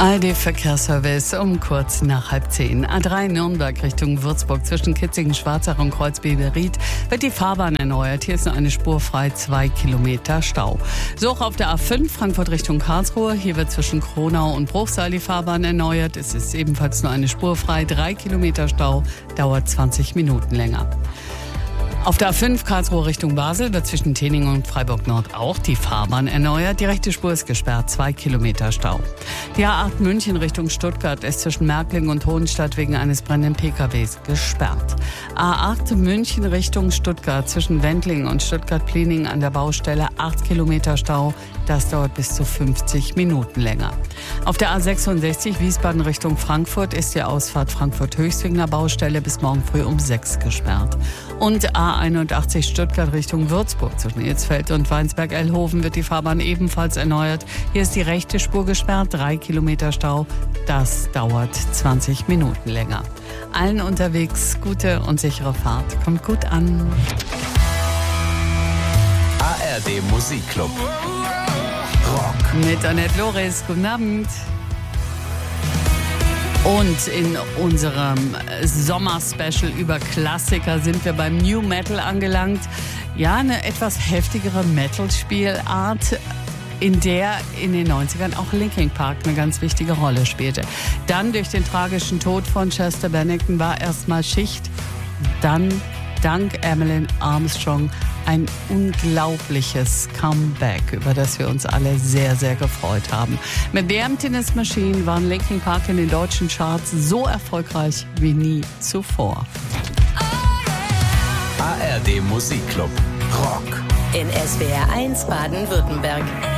ARD-Verkehrsservice um kurz nach 9:30. A3 Nürnberg Richtung Würzburg zwischen Kitzingen, Schwarzach und Kreuzberg-Ried wird die Fahrbahn erneuert. Hier ist nur eine Spur frei, 2 Kilometer Stau. So auch auf der A5 Frankfurt Richtung Karlsruhe. Hier wird zwischen Kronau und Bruchsal die Fahrbahn erneuert. Es ist ebenfalls nur eine Spur frei, 3 Kilometer Stau, dauert 20 Minuten länger. Auf der A5 Karlsruhe Richtung Basel wird zwischen Tening und Freiburg Nord auch die Fahrbahn erneuert. Die rechte Spur ist gesperrt, 2 Kilometer Stau. Die A8 München Richtung Stuttgart ist zwischen Märkling und Hohenstadt wegen eines brennenden PKWs gesperrt. A8 München Richtung Stuttgart zwischen Wendling und Stuttgart-Pliening an der Baustelle 8 Kilometer Stau. Das dauert bis zu 50 Minuten länger. Auf der A66 Wiesbaden Richtung Frankfurt ist die Ausfahrt Frankfurt-Höchstwingler Baustelle bis morgen früh um 6 gesperrt. Und A81 Stuttgart Richtung Würzburg zwischen Ilsfeld und Weinsberg-Ellhofen wird die Fahrbahn ebenfalls erneuert. Hier ist die rechte Spur gesperrt, 3 Kilometer Stau. Das dauert 20 Minuten länger. Allen unterwegs gute und sichere Fahrt. Kommt gut an. ARD Musikclub. Rock. Mit Annette Loris. Guten Abend. Und in unserem Sommer-Special über Klassiker sind wir beim New Metal angelangt. Ja, eine etwas heftigere Metal-Spielart, in der in den 90ern auch Linkin Park eine ganz wichtige Rolle spielte. Dann durch den tragischen Tod von Chester Bennington war erstmal Schicht. Dann, dank Emmeline Armstrong, ein unglaubliches Comeback, über das wir uns alle sehr, sehr gefreut haben. Mit The Emptiness Machine waren Linkin Park in den deutschen Charts so erfolgreich wie nie zuvor. ARD Musikclub. Rock. In SWR 1 Baden-Württemberg.